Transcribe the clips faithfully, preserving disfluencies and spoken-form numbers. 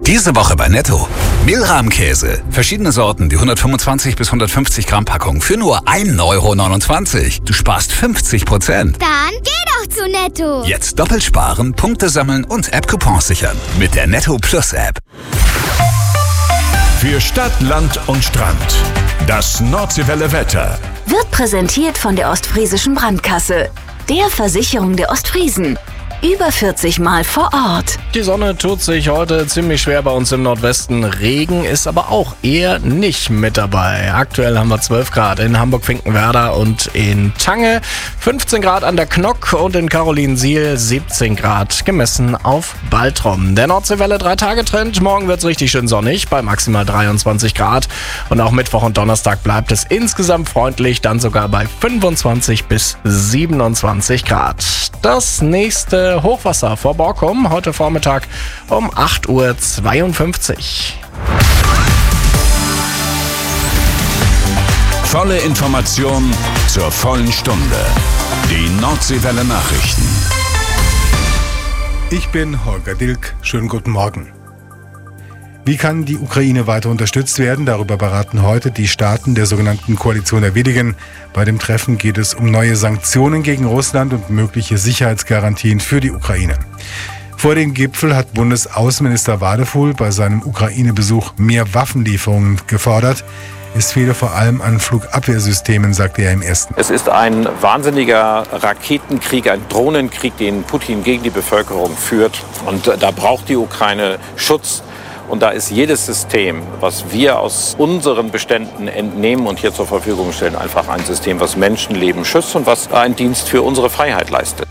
Diese Woche bei Netto. Mehlrahmkäse. Verschiedene Sorten, die hundertfünfundzwanzig bis hundertfünfzig Gramm Packung für nur ein Euro neunundzwanzig. Du sparst fünfzig Prozent. Dann geh doch zu Netto. Jetzt doppelt sparen, Punkte sammeln und App-Coupons sichern. Mit der Netto Plus App. Für Stadt, Land und Strand. Das Nordseewelle Wetter. Wird präsentiert von der Ostfriesischen Brandkasse, der Versicherung der Ostfriesen. Über vierzig Mal vor Ort. Die Sonne tut sich heute ziemlich schwer bei uns im Nordwesten. Regen ist aber auch eher nicht mit dabei. Aktuell haben wir zwölf Grad in Hamburg-Finkenwerder und in Tange, fünfzehn Grad an der Knock und in Carolinsiel siebzehn Grad gemessen auf Baltrum. Der Nordseewelle drei-Tage-Trend. Morgen wird es richtig schön sonnig bei maximal dreiundzwanzig Grad. Und auch Mittwoch und Donnerstag bleibt es insgesamt freundlich, dann sogar bei fünfundzwanzig bis siebenundzwanzig Grad. Das nächste Hochwasser vor Borkum heute Vormittag um acht Uhr zweiundfünfzig. Volle Information zur vollen Stunde. Die Nordseewelle Nachrichten. Ich bin Holger Dilk. Schönen guten Morgen. Wie kann die Ukraine weiter unterstützt werden? Darüber beraten heute die Staaten der sogenannten Koalition der Willigen. Bei dem Treffen geht es um neue Sanktionen gegen Russland und mögliche Sicherheitsgarantien für die Ukraine. Vor dem Gipfel hat Bundesaußenminister Wadefuhl bei seinem Ukraine-Besuch mehr Waffenlieferungen gefordert. Es fehle vor allem an Flugabwehrsystemen, sagte er im Ersten. Es ist ein wahnsinniger Raketenkrieg, ein Drohnenkrieg, den Putin gegen die Bevölkerung führt. Und da braucht die Ukraine Schutz. Und da ist jedes System, was wir aus unseren Beständen entnehmen und hier zur Verfügung stellen, einfach ein System, was Menschenleben schützt und was einen Dienst für unsere Freiheit leistet.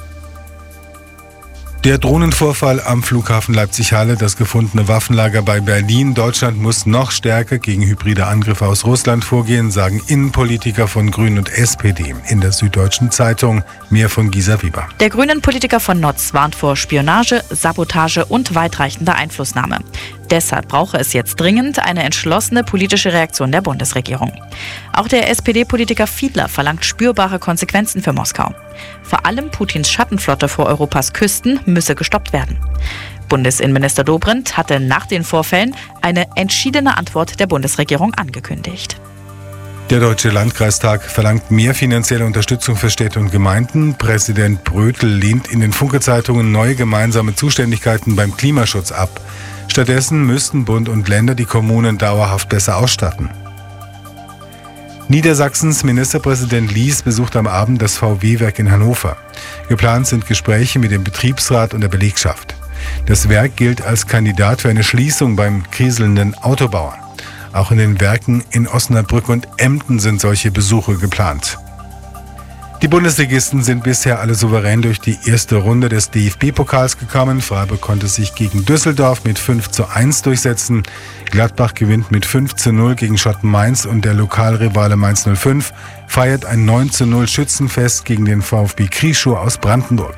Der Drohnenvorfall am Flughafen Leipzig-Halle, das gefundene Waffenlager bei Berlin. Deutschland muss noch stärker gegen hybride Angriffe aus Russland vorgehen, sagen Innenpolitiker von Grünen und S P D. In der Süddeutschen Zeitung mehr von Gisa Weber. Der Grünen-Politiker von Notz warnt vor Spionage, Sabotage und weitreichender Einflussnahme. Deshalb brauche es jetzt dringend eine entschlossene politische Reaktion der Bundesregierung. Auch der S P D-Politiker Fiedler verlangt spürbare Konsequenzen für Moskau. Vor allem Putins Schattenflotte vor Europas Küsten müsse gestoppt werden. Bundesinnenminister Dobrindt hatte nach den Vorfällen eine entschiedene Antwort der Bundesregierung angekündigt. Der Deutsche Landkreistag verlangt mehr finanzielle Unterstützung für Städte und Gemeinden. Präsident Brötel lehnt in den Funke-Zeitungen neue gemeinsame Zuständigkeiten beim Klimaschutz ab. Stattdessen müssten Bund und Länder die Kommunen dauerhaft besser ausstatten. Niedersachsens Ministerpräsident Lies besucht am Abend das V W-Werk in Hannover. Geplant sind Gespräche mit dem Betriebsrat und der Belegschaft. Das Werk gilt als Kandidat für eine Schließung beim kriselnden Autobauern. Auch in den Werken in Osnabrück und Emden sind solche Besuche geplant. Die Bundesligisten sind bisher alle souverän durch die erste Runde des D F B-Pokals gekommen. Freiburg konnte sich gegen Düsseldorf mit fünf zu eins durchsetzen. Gladbach gewinnt mit fünf zu null gegen Schotten Mainz und der Lokalrivale Mainz null fünf feiert ein neun zu null Schützenfest gegen den VfB Krieschow aus Brandenburg.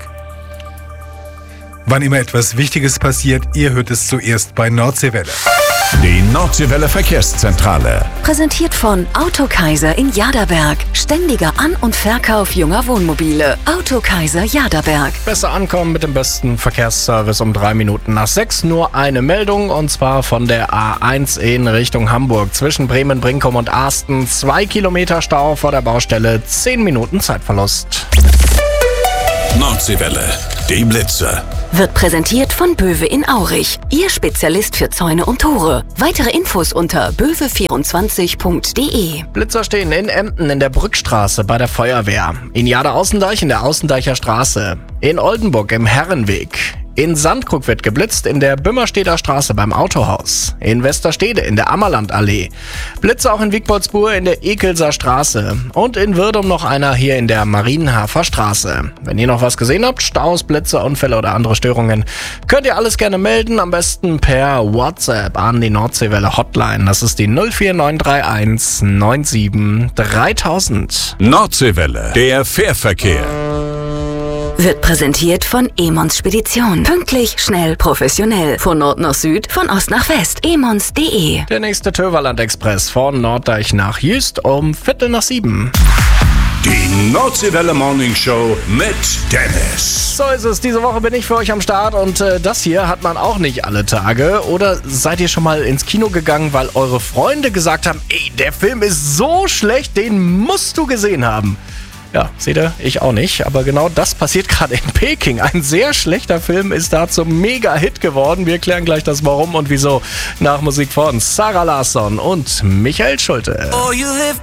Wann immer etwas Wichtiges passiert, ihr hört es zuerst bei Nordseewelle. Die Nordseewelle Verkehrszentrale. Präsentiert von Autokaiser in Jaderberg. Ständiger An- und Verkauf junger Wohnmobile. Autokaiser Jaderberg. Besser ankommen mit dem besten Verkehrsservice um drei Minuten nach sechs. Nur eine Meldung und zwar von der A eins in Richtung Hamburg. Zwischen Bremen, Brinkum und Arsten. Zwei Kilometer Stau vor der Baustelle. Zehn Minuten Zeitverlust. Nordseewelle. Die Blitze. Wird präsentiert von Böwe in Aurich. Ihr Spezialist für Zäune und Tore. Weitere Infos unter böwe vierundzwanzig punkt de. Blitzer stehen in Emden in der Brückstraße bei der Feuerwehr. In Jader-Außendeich in der Außendeicher Straße. In Oldenburg im Herrenweg. In Sandkrug wird geblitzt in der Bümmersteder Straße beim Autohaus. In Westerstede in der Ammerlandallee. Blitze auch in Wiegboldsburg in der Ekelser Straße. Und in Wirdum noch einer hier in der Marienhafer Straße. Wenn ihr noch was gesehen habt, Staus, Blitze, Unfälle oder andere Störungen, könnt ihr alles gerne melden. Am besten per WhatsApp an die Nordseewelle Hotline. Das ist die null vier neun drei eins neun sieben dreitausend. Nordseewelle. Der Fährverkehr. Wird präsentiert von Emons Spedition. Pünktlich, schnell, professionell. Von Nord nach Süd, von Ost nach West. emons punkt de. Der nächste Töverland Express von Norddeich nach Jüst um Viertel nach sieben. Die Nordseewelle Morning Show mit Dennis. So ist es, diese Woche bin ich für euch am Start und äh, das hier hat man auch nicht alle Tage. Oder seid ihr schon mal ins Kino gegangen, weil eure Freunde gesagt haben, ey, der Film ist so schlecht, den musst du gesehen haben? Ja, seht ihr, ich auch nicht. Aber genau das passiert gerade in Peking. Ein sehr schlechter Film ist da zum Mega-Hit geworden. Wir klären gleich das Warum und Wieso nach Musik von Sarah Larsson und Michael Schulte.